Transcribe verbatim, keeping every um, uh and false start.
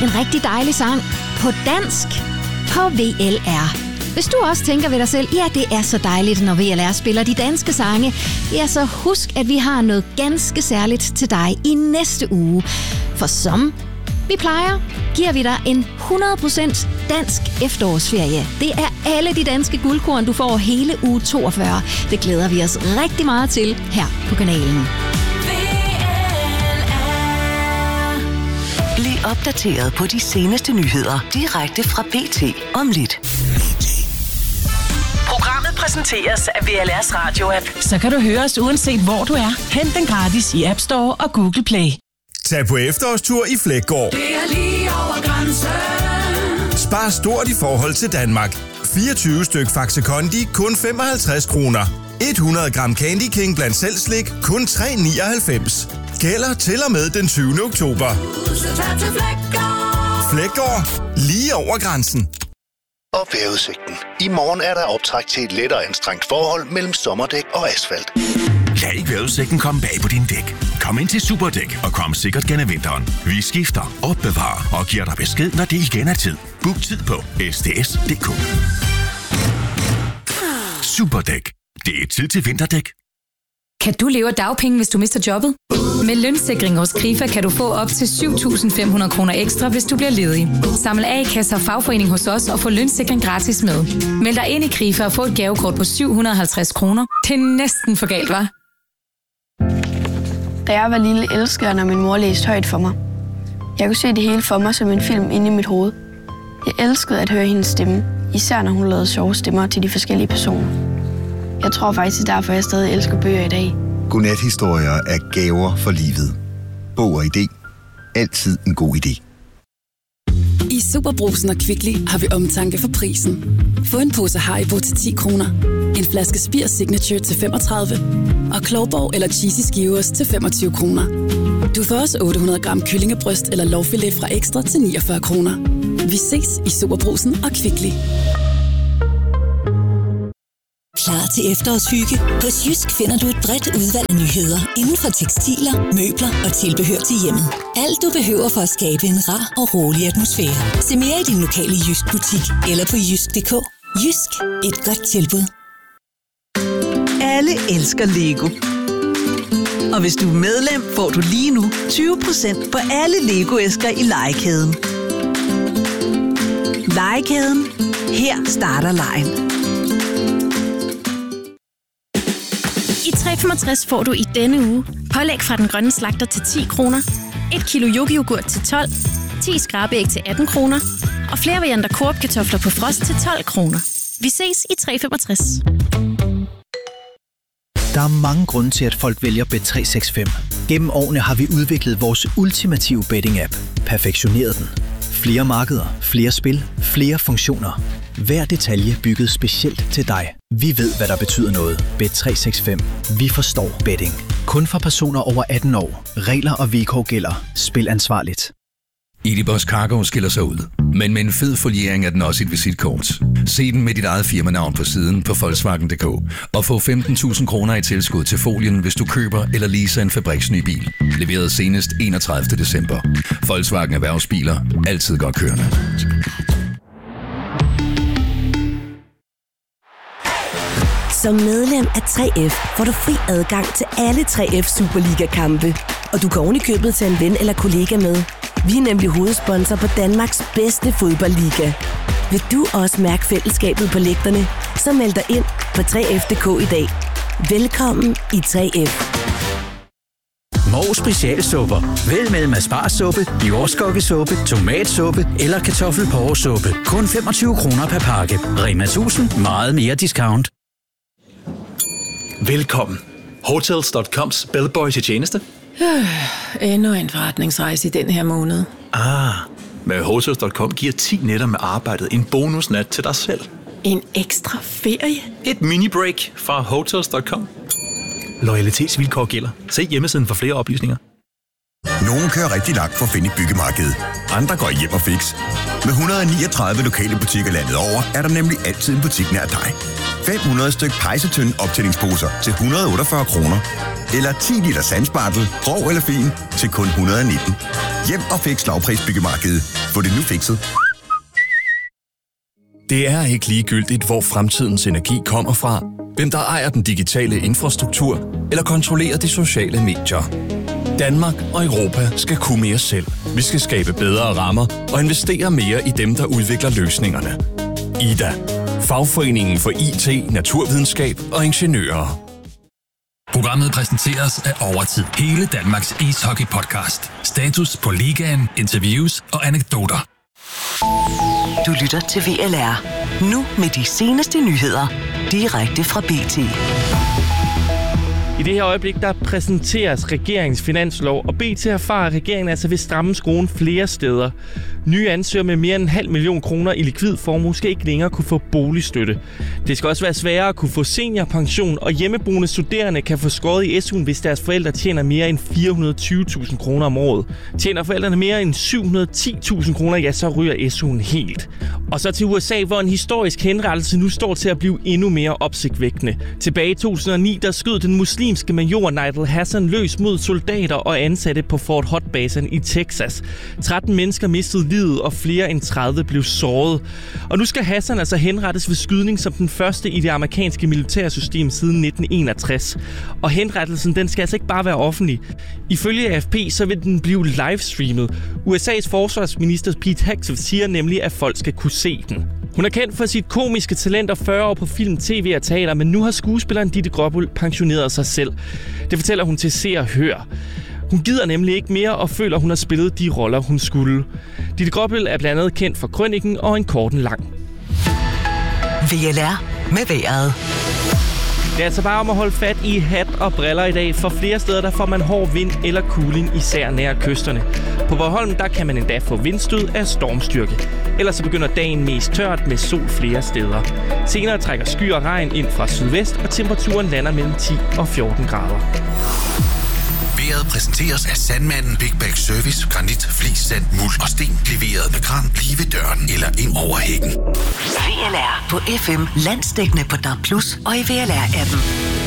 En rigtig dejlig sang på dansk på V L R. Hvis du også tænker ved dig selv, ja, det er så dejligt, når V L R spiller de danske sange, ja, så husk, at vi har noget ganske særligt til dig i næste uge. For som vi plejer, giver vi dig en hundrede procent dansk efterårsferie. Det er alle de danske guldkorn, du får hele uge toogfyrre. Det glæder vi os rigtig meget til her på kanalen. Bliv opdateret på de seneste nyheder direkte fra B T om lidt. Programmet præsenteres af V L R's radio-app. Så kan du høre os uanset hvor du er. Hent den gratis i App Store og Google Play. Tag på efterårstur i Fleggaard. Det er lige over grænsen. Spar stort i forhold til Danmark. fireogtyve styk Faxe Kondi, kun femoghalvtreds kroner. hundrede gram Candy King blandt selv slik, kun tre nioghalvfems. Gælder til og med den tyvende oktober. Fleggaard. Lige over grænsen. Og vejrudsigten. I morgen er der optræk til et lettere anstrengt forhold mellem sommerdæk og asfalt. Lad ikke vejrudsigten komme bag på din dæk. Kom ind til Superdæk og kom sikkert gennem vinteren. Vi skifter, opbevarer og giver dig besked, når det igen er tid. Book tid på s t s punktum d k. Superdæk. Det er tid til vinterdæk. Kan du leve af dagpenge, hvis du mister jobbet? Med lønssikring hos Krifa kan du få op til syv tusind fem hundrede kroner ekstra, hvis du bliver ledig. Samle A-kasse og fagforening hos os og få lønssikring gratis med. Meld dig ind i Krifa og få et gavekort på syv hundrede og halvtreds kroner. Det er næsten for galt, hva'? Da jeg var lille, elskede jeg, når min mor læste højt for mig. Jeg kunne se det hele for mig som en film inde i mit hoved. Jeg elskede at høre hendes stemme, især når hun lavede sjove stemmer til de forskellige personer. Jeg tror faktisk, det er derfor, jeg stadig elsker bøger i dag. Godnathistorier er gaver for livet. Bog og idé. Altid en god idé. I Superbrugsen og Kvickly har vi omtanke for prisen. Få en pose Haribo til ti kroner. En flaske Spir Signature til femogtredive. Og Klovborg eller Cheesy Skivers til femogtyve kroner. Du får også otte hundrede gram kyllingebryst eller lårfilet fra Ekstra til niogfyrre kroner. Vi ses i Superbrugsen og Kvickly. Klar til efterårshygge? Hos Jysk finder du et bredt udvalg af nyheder inden for tekstiler, møbler og tilbehør til hjemmet. Alt du behøver for at skabe en rar og rolig atmosfære. Se mere i din lokale Jysk butik eller på jysk punktum d k. Jysk. Et godt tilbud. Alle elsker Lego. Og hvis du er medlem, får du lige nu tyve procent på alle Lego-æsker i Legekæden. Legekæden. Her starter legen. I tre femogtres får du i denne uge pålæg fra Den Grønne Slagter til ti kroner, et kilo yoghurt til tolv, ti skrabeæg til atten kroner og flere varianter Coop-kartofler på frost til tolv kroner. Vi ses i tre femogtres. Der er mange grunde til, at folk vælger Bet tre seks fem. Gennem årene har vi udviklet vores ultimative betting-app. Perfektioneret den. Flere markeder, flere spil, flere funktioner. Hver detalje bygget specielt til dig. Vi ved, hvad der betyder noget. Bet tre seks fem. Vi forstår betting. Kun for personer over atten år. Regler og vilkår gælder. Spil ansvarligt. Edibus Cargo skiller sig ud, men med en fed foliering er den også et visitkort. Se den med dit eget firmanavn på siden på Volkswagen punktum d k og få femten tusind kroner i tilskud til folien, hvis du køber eller leaser en fabriksny bil. Leveret senest enogtredivte december. Volkswagen Erhvervsbiler. Altid godt kørende. Som medlem af tre F får du fri adgang til alle tre F Superliga-kampe. Og du kan oven i købet tage en ven eller kollega med. Vi er nemlig hovedsponsor på Danmarks bedste fodboldliga. Vil du også mærke fællesskabet på lægterne? Så meld dig ind på tre F punktum d k i dag. Velkommen i tre F. Mors specialsupper. Vælg mellem asparsuppe, jordskokkesuppe, tomatsuppe eller kartoffelporresuppe. Kun femogtyve kroner per pakke. Rema tusind. Meget mere discount. Velkommen. Hotels punktum coms bellboy til tjeneste. Endnu en forretningsrejse i den her måned. Ah, med Hotels punktum com giver ti nætter med arbejdet en bonusnat til dig selv. En ekstra ferie? Et mini-break fra Hotels punktum com. Loyalitetsvilkår gælder. Se hjemmesiden for flere oplysninger. Nogle kører rigtig langt for at finde et byggemarked. Andre går hjem og fix. Med et hundrede og niogtredive lokale butikker landet over, er der nemlig altid en butik nær dig. fem hundrede styk pejsetynde optællingsposer til et hundrede og otteogfyrre kroner. Eller ti liter sandspartel, grov eller fin, til kun et hundrede og nitten. Hjem og fix lavpris byggemarkedet. Få det nu fikset. Det er ikke ligegyldigt, hvor fremtidens energi kommer fra, hvem der ejer den digitale infrastruktur eller kontrollerer de sociale medier. Danmark og Europa skal kunne mere selv. Vi skal skabe bedre rammer og investere mere i dem, der udvikler løsningerne. I D A. Fagforeningen for I T, naturvidenskab og ingeniører. Programmet præsenteres af Overtid. Hele Danmarks ishockey-podcast. Status på ligaen, interviews og anekdoter. Du lytter til V L R. Nu med de seneste nyheder. Direkte fra B T. I det her øjeblik, der præsenteres regeringens finanslov, og B T erfarer, at regeringen altså vil stramme skruen flere steder. Nye ansøgere med mere end en halv million kroner i likvid formue skal ikke længere kunne få boligstøtte. Det skal også være sværere at kunne få seniorpension, og hjemmeboende studerende kan få skåret i S U'en, hvis deres forældre tjener mere end fire hundrede og tyve tusind kroner om året. Tjener forældrene mere end syv hundrede og ti tusind kroner, ja, så ryger S U'en helt. Og så til U S A, hvor en historisk henrettelse nu står til at blive endnu mere opsigtvækkende. Tilbage i to tusind og ni, der skød den muslimske major Nigel Hassan løs mod soldater og ansatte på Fort Hood-basen i Texas. tretten mennesker mistede livet, og flere end tredive blev såret. Og nu skal Hassan altså henrettes ved skydning som den første i det amerikanske militærsystem siden nitten enogtres. Og henrettelsen, den skal altså ikke bare være offentlig. Ifølge A F P, så vil den blive livestreamet. U S A's forsvarsminister Pete Hegseth siger nemlig, at folk skal kunne se den. Hun er kendt for sit komiske talent og fyrre år på film, tv og teater, men nu har skuespilleren Ditte Gråbøl pensioneret sig selv. Det fortæller hun til Se og Hør. Hun gider nemlig ikke mere og føler, hun har spillet de roller, hun skulle. Ditte Gråbøl er blandt andet kendt for Krøniken og En Korten Lang. V L R med vejret. Det er altså bare om at holde fat i hat og briller i dag. For flere steder der får man hård vind eller kuling, især nær kysterne. På Bornholm der kan man endda få vindstød af stormstyrke. Ellers så begynder dagen mest tørt med sol flere steder. Senere trækker skyer og regn ind fra sydvest, og temperaturen lander mellem ti og fjorten grader. Vejret præsenteres af Sandmanden Big Bag Service. Granit, flis, sand, muld og sten. Leveret med kran lige ved døren eller ind over hækken. V L R på F M, landsdækkende på D A B plus, og i V L R-appen.